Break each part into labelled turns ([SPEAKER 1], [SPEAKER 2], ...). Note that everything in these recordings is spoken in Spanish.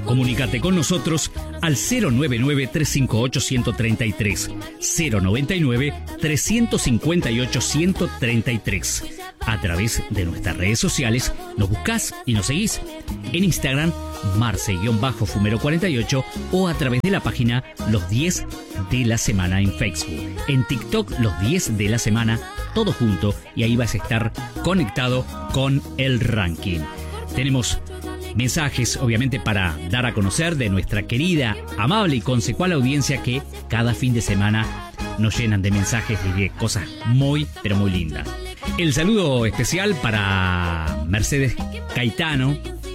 [SPEAKER 1] Comunícate con nosotros al 099-358-133, 099-358-133. A través de nuestras redes sociales nos buscás y nos seguís. En Instagram, Marce-Fumero48 o a través de la página Los 10 de la Semana en Facebook. En TikTok, Los 10 de la Semana, todo junto, y ahí vas a estar conectado con el ranking. Tenemos mensajes, obviamente, para dar a conocer de nuestra querida, amable y consecual audiencia que cada fin de semana nos llenan de mensajes y de cosas muy, pero muy lindas. El saludo especial para Mercedes Caetano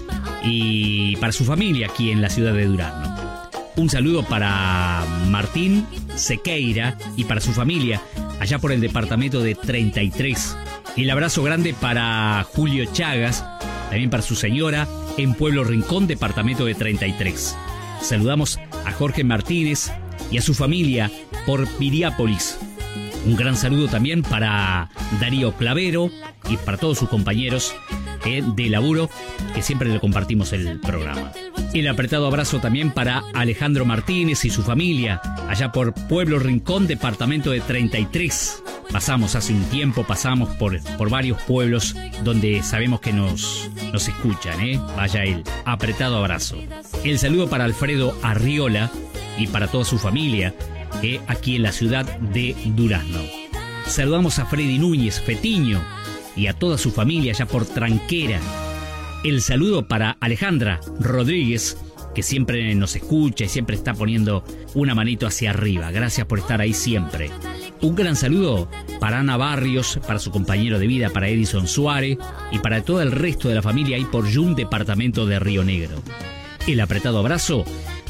[SPEAKER 1] y para su familia aquí en la ciudad de Durazno. Un saludo para Martín Sequeira y para su familia allá por el departamento de 33. El abrazo grande para Julio Chagas, también para su señora en Pueblo Rincón, departamento de 33. Saludamos a Jorge Martínez y a su familia por Piriápolis. Un gran saludo también para Darío Clavero y para todos sus compañeros de laburo, que siempre le compartimos el programa. El apretado abrazo también para Alejandro Martínez y su familia, allá por Pueblo Rincón, departamento de 33. Hace un tiempo pasamos por varios pueblos donde sabemos que nos escuchan, Vaya el apretado abrazo. El saludo para Alfredo Arriola y para toda su familia, aquí en la ciudad de Durazno. Saludamos a Freddy Núñez Fetiño y a toda su familia allá por Tranquera. El saludo para Alejandra Rodríguez, que siempre nos escucha y siempre está poniendo una manito hacia arriba. Gracias por estar ahí siempre. Un gran saludo para Ana Barrios, para su compañero de vida, para Edison Suárez y para todo el resto de la familia ahí por Yun, departamento de Río Negro. El apretado abrazo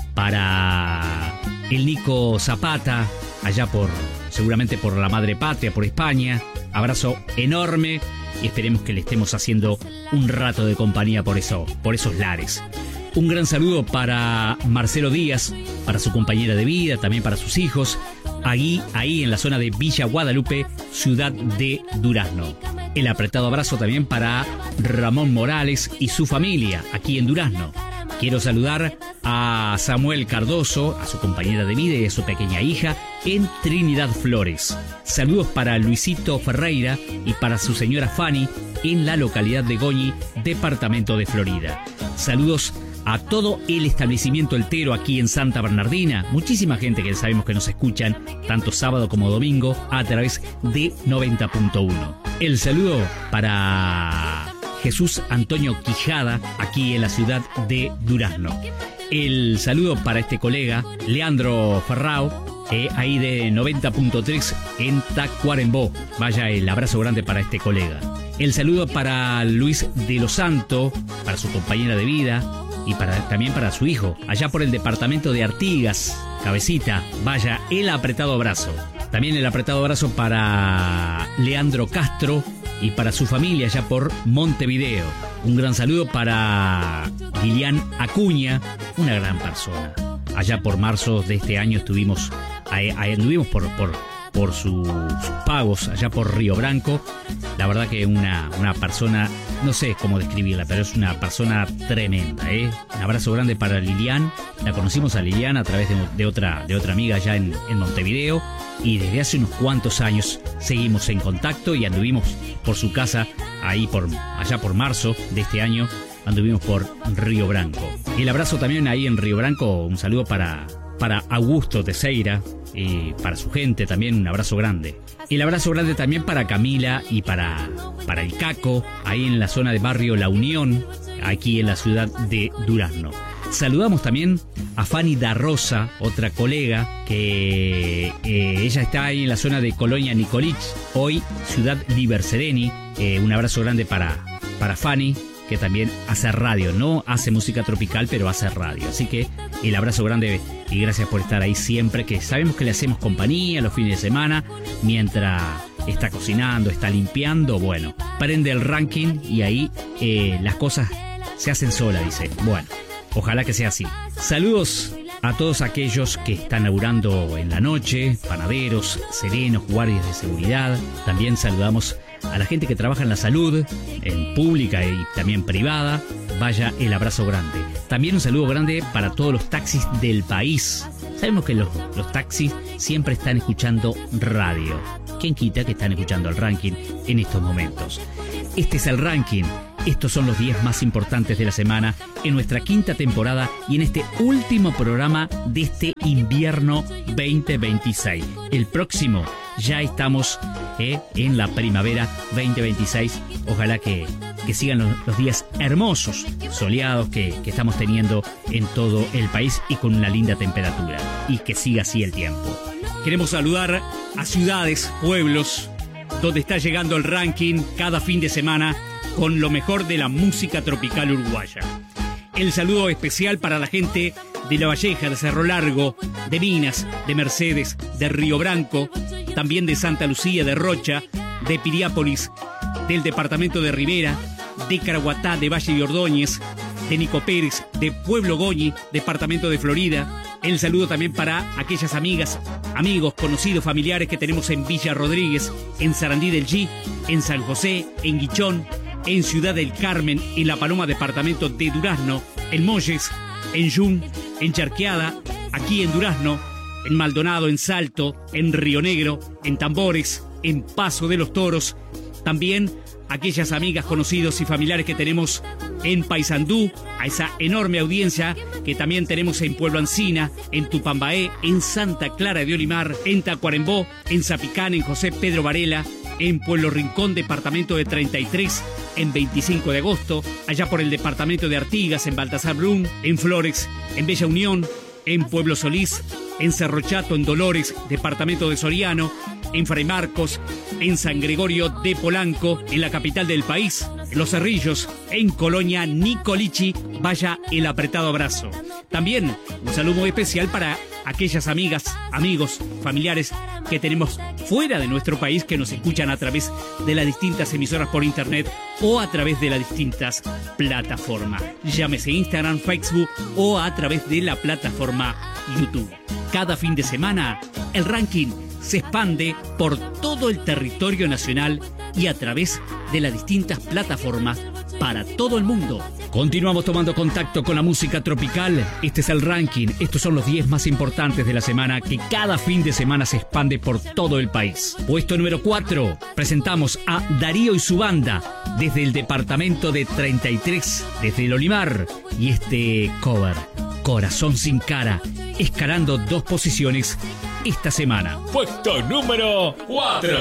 [SPEAKER 1] para el Nico Zapata, allá seguramente por la madre patria, por España. Abrazo enorme y esperemos que le estemos haciendo un rato de compañía por esos lares. Un gran saludo para Marcelo Díaz, para su compañera de vida, también para sus hijos, ahí en la zona de Villa Guadalupe, ciudad de Durazno. El apretado abrazo también para Ramón Morales y su familia, aquí en Durazno. Quiero saludar a Samuel Cardoso, a su compañera de vida y a su pequeña hija en Trinidad Flores. Saludos para Luisito Ferreira y para su señora Fanny en la localidad de Goñi, departamento de Florida. Saludos a todo el establecimiento Eltero aquí en Santa Bernardina. Muchísima gente que sabemos que nos escuchan tanto sábado como domingo a través de 90.1. El saludo para Jesús Antonio Quijada aquí en la ciudad de Durazno. El saludo para este colega Leandro Ferrao, ahí de 90.3 en Tacuarembó. Vaya el abrazo grande para este colega. El saludo para Luis de los Santos, para su compañera de vida y también para su hijo, allá por el departamento de Artigas, Cabecita. Vaya el apretado abrazo. También el apretado abrazo para Leandro Castro y para su familia allá por Montevideo. Un gran saludo para Lilian Acuña, una gran persona. Allá por marzo de este año anduvimos por sus pagos allá por Río Branco. La verdad que una persona, no sé cómo describirla, pero es una persona tremenda, Un abrazo grande para Lilian. La conocimos a Lilian a través de otra amiga allá en Montevideo, y desde hace unos cuantos años seguimos en contacto y anduvimos por su casa allá por marzo de este año. Anduvimos por Río Branco. Y el abrazo también ahí en Río Branco, un saludo para Augusto Teixeira y para su gente también, un abrazo grande. Y el abrazo grande también para Camila y para el Caco, ahí en la zona de barrio La Unión, aquí en la ciudad de Durazno. Saludamos también a Fanny da Rosa, otra colega, que ella está ahí en la zona de Colonia Nicolich, hoy ciudad Libersereni. Un abrazo grande para Fanny, que también hace radio, no hace música tropical, pero hace radio. Así que el abrazo grande y gracias por estar ahí siempre, que sabemos que le hacemos compañía los fines de semana, mientras está cocinando, está limpiando. Bueno, prende el ranking y ahí las cosas se hacen solas, dice. Bueno, ojalá que sea así. Saludos a todos aquellos que están laburando en la noche, panaderos, serenos, guardias de seguridad. También saludamos A la gente que trabaja en la salud, en pública y también privada, vaya el abrazo grande. También un saludo grande para todos los taxis del país. Sabemos que los taxis siempre están escuchando radio. ¿Quién quita que están escuchando el ranking en estos momentos? Este es el ranking. Estos son los 10 más importantes de la semana en nuestra quinta temporada y en este último programa de este invierno 2026. El próximo ya estamos en la primavera 2026. Ojalá que sigan los días hermosos, soleados que estamos teniendo en todo el país y con una linda temperatura. Y que siga así el tiempo. Queremos saludar a ciudades, pueblos, donde está llegando el ranking cada fin de semana con lo mejor de la música tropical uruguaya. El saludo especial para la gente de La Valleja, de Cerro Largo, de Minas, de Mercedes, de Río Branco, también de Santa Lucía, de Rocha, de Piriápolis, del departamento de Rivera, de Caraguatá, de Valle de Ordóñez, de Nico Pérez, de Pueblo Goñi, departamento de Florida. El saludo también para aquellas amigas, amigos, conocidos, familiares que tenemos en Villa Rodríguez, en Sarandí del G, en San José, en Guichón, en Ciudad del Carmen, en La Paloma, departamento de Durazno, en Molles, en Yun, en Charqueada, aquí en Durazno, en Maldonado, en Salto, en Río Negro, en Tambores, en Paso de los Toros. También aquellas amigas, conocidos y familiares que tenemos en Paysandú, a esa enorme audiencia que también tenemos en Pueblo Ancina, en Tupambaé, en Santa Clara de Olimar, en Tacuarembó, en Zapicán, en José Pedro Varela, en Pueblo Rincón, departamento de 33, en 25 de agosto, allá por el departamento de Artigas, en Baltasar Brum, en Flores, en Bella Unión, en Pueblo Solís, en Cerro Chato, en Dolores, departamento de Soriano, en Fray Marcos, en San Gregorio de Polanco, en la capital del país, en Los Cerrillos, en Colonia Nicolichi, vaya el apretado abrazo. También un saludo muy especial para aquellas amigas, amigos, familiares que tenemos fuera de nuestro país que nos escuchan a través de las distintas emisoras por internet o a través de las distintas plataformas. Llámese Instagram, Facebook o a través de la plataforma YouTube. Cada fin de semana, el ranking se expande por todo el territorio nacional y a través de las distintas plataformas para todo el mundo. Continuamos tomando contacto con la música tropical. Este es el ranking. Estos son los 10 más importantes de la semana que cada fin de semana se expande por todo el país. Puesto número 4. Presentamos a Darío y su banda desde el departamento de 33, desde el Olimar. Y este cover, Corazón sin cara, escalando 2 posiciones esta semana.
[SPEAKER 2] Puesto número 4.